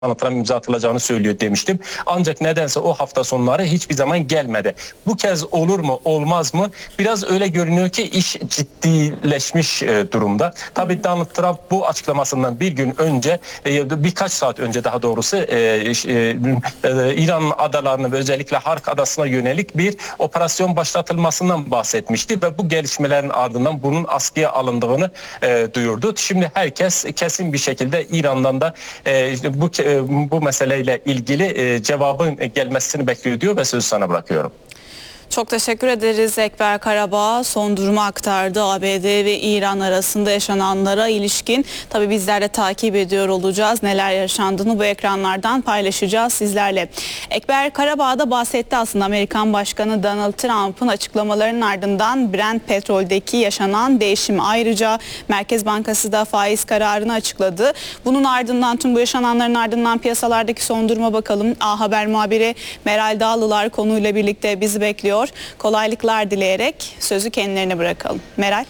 anlatılan imza atılacağını söylüyor demiştim. Ancak nedense o hafta sonları hiçbir zaman gelmedi. Bu kez olur mu olmaz mı? Biraz öyle görünüyor ki iş ciddileşmiş durumda. Tabii Donald Trump bu açıklamasından bir gün önce, birkaç saat önce daha doğrusu İran adalarına ve özellikle Hark Adası'na yönelik bir operasyon başlatılmasından bahsetmişti ve bu gelişmelerin ardından bunun askıya alındığını duyurdu. Şimdi herkes kesin bir şekilde İran'dan da bu meseleyle ilgili cevabın gelmesini bekliyor diyor ve sözü sana bırakıyorum. Çok teşekkür ederiz. Ekber Karabağ son durumu aktardı. ABD ve İran arasında yaşananlara ilişkin. Tabii bizler de takip ediyor olacağız. Neler yaşandığını bu ekranlardan paylaşacağız sizlerle. Ekber Karabağ da bahsetti aslında Amerikan Başkanı Donald Trump'ın açıklamalarının ardından Brent petroldeki yaşanan değişim. Ayrıca Merkez Bankası da faiz kararını açıkladı. Bunun ardından tüm bu yaşananların ardından piyasalardaki son duruma bakalım. A Haber muhabiri Meral Dağlılar konuyla birlikte bizi bekliyor. Kolaylıklar dileyerek sözü kendilerine bırakalım. Meral.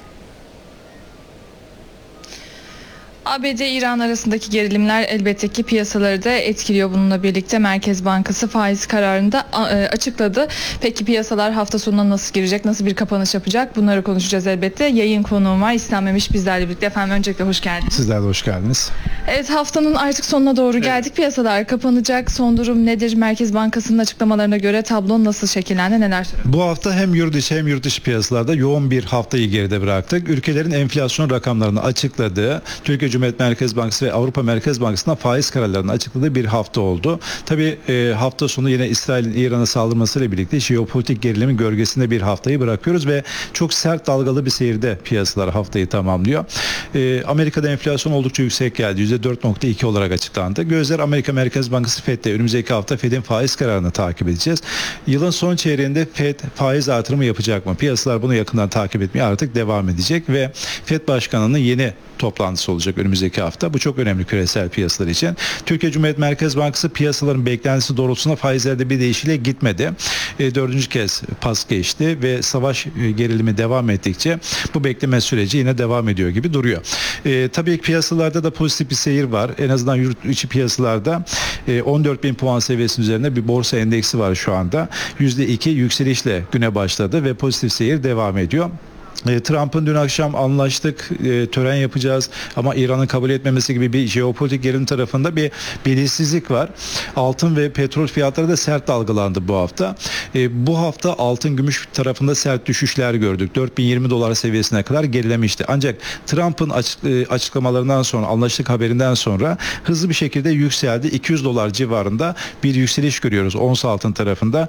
ABD-İran arasındaki gerilimler elbette ki piyasaları da etkiliyor. Bununla birlikte Merkez Bankası faiz kararını da açıkladı. Peki piyasalar hafta sonuna nasıl girecek, nasıl bir kapanış yapacak? Bunları konuşacağız elbette. Yayın konuğum var İslam Memiş bizlerle birlikte. Efendim öncelikle hoş geldiniz. Sizler de hoş geldiniz. Evet, haftanın artık sonuna doğru geldik. Evet. Piyasalar kapanacak. Son durum nedir? Merkez Bankası'nın açıklamalarına göre tablo nasıl şekillendi? Neler söylüyorsunuz? Bu hafta hem yurt içi hem yurt dışı piyasalarda yoğun bir haftayı geride bıraktık. Ülkelerin enflasyon rakamlarını açıkladığı, Türkiye Cumhuriyet Merkez Bankası ve Avrupa Merkez Bankası'ndan faiz kararlarını açıkladığı bir hafta oldu. Tabii hafta sonu yine İsrail'in İran'a saldırmasıyla birlikte jeopolitik gerilimin gölgesinde bir haftayı bırakıyoruz ve çok sert dalgalı bir seyirde piyasalar haftayı tamamlıyor. Amerika'da enflasyon oldukça yüksek geldi. %4.2 olarak açıklandı. Gözler Amerika Merkez Bankası FED'de. Önümüzdeki hafta FED'in faiz kararını takip edeceğiz. Yılın son çeyreğinde FED faiz artırımı yapacak mı? Piyasalar bunu yakından takip etmeye artık devam edecek ve FED Başkanı'nın yeni toplantısı olacak önümüzdeki hafta. Bu çok önemli küresel piyasalar için. Türkiye Cumhuriyet Merkez Bankası piyasaların beklentisi doğrultusunda faizlerde bir değişikliğe gitmedi. Dördüncü kez pas geçti ve savaş gerilimi devam ettikçe bu bekleme süreci yine devam ediyor gibi duruyor. Tabii ki piyasalarda da pozitif bir seyir var. En azından yurt içi piyasalarda 14.000 puan seviyesinin üzerinde bir borsa endeksi var şu anda. %2 yükselişle güne başladı ve pozitif seyir devam ediyor. Trump'ın dün akşam anlaştık, tören yapacağız ama İran'ın kabul etmemesi gibi bir jeopolitik gerilim tarafında bir belirsizlik var. Altın ve petrol fiyatları da sert dalgalandı bu hafta. Bu hafta altın gümüş tarafında sert düşüşler gördük. $4020 seviyesine kadar gerilemişti. Ancak Trump'ın açıklamalarından sonra, anlaştık haberinden sonra hızlı bir şekilde yükseldi. $200 civarında bir yükseliş görüyoruz ons altın tarafında.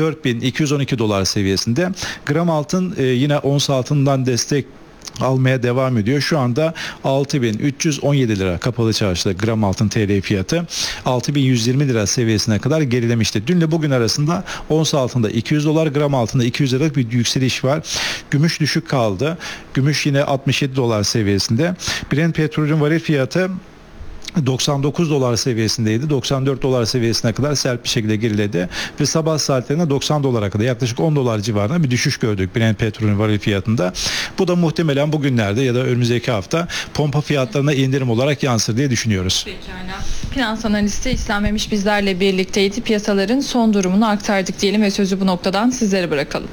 $4212 seviyesinde. Gram altın yine ons altından destek almaya devam ediyor. Şu anda 6.317 lira kapalı çarşıda gram altın TL fiyatı 6.120 lira seviyesine kadar gerilemişti. Dünle bugün arasında ons altında $200, gram altında 200 liralık bir yükseliş var. Gümüş düşük kaldı. Gümüş yine $67 seviyesinde. Brent petrolün varil fiyatı $99 seviyesindeydi. $94 seviyesine kadar sert bir şekilde geriledi ve sabah saatlerinde $90 kadar yaklaşık $10 civarında bir düşüş gördük Brent petrolün varil fiyatında. Bu da muhtemelen bugünlerde ya da önümüzdeki hafta pompa fiyatlarına indirim olarak yansır diye düşünüyoruz. Pekala. Finans analisti İslam Memiş bizlerle birlikteydi. Piyasaların son durumunu aktardık diyelim ve sözü bu noktadan sizlere bırakalım.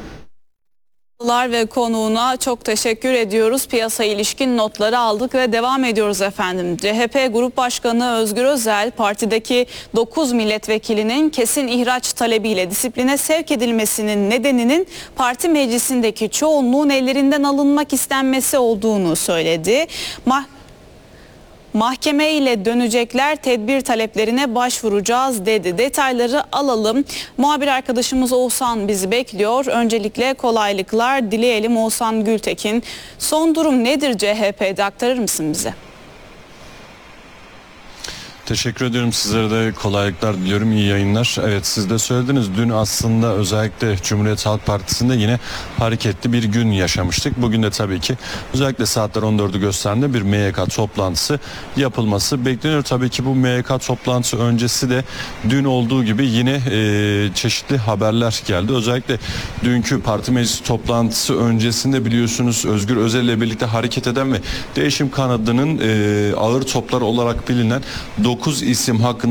Ve konuğuna çok teşekkür ediyoruz. Piyasa ilişkin notları aldık ve devam ediyoruz efendim. CHP Grup Başkanı Özgür Özel, partideki 9 milletvekilinin kesin ihraç talebiyle disipline sevk edilmesinin nedeninin parti meclisindeki çoğunluğun ellerinden alınmak istenmesi olduğunu söyledi. Mahkeme ile dönecekler, tedbir taleplerine başvuracağız dedi. Detayları alalım. Muhabir arkadaşımız Oğuzhan bizi bekliyor. Öncelikle kolaylıklar dileyelim Oğuzhan Gültekin. Son durum nedir CHP'de, aktarır mısın bize? Teşekkür ediyorum, sizlere de kolaylıklar diliyorum, iyi yayınlar. Evet, siz de söylediniz, dün aslında özellikle Cumhuriyet Halk Partisi'nde yine hareketli bir gün yaşamıştık. Bugün de tabii ki özellikle saatler 14'ü gösterdiğinde bir MYK toplantısı yapılması bekleniyor. Tabii ki bu MYK toplantısı öncesi de dün olduğu gibi yine çeşitli haberler geldi. Özellikle dünkü parti meclisi toplantısı öncesinde biliyorsunuz Özgür Özel ile birlikte hareket eden ve Değişim kanadının ağır topları olarak bilinen 9 isim hakkında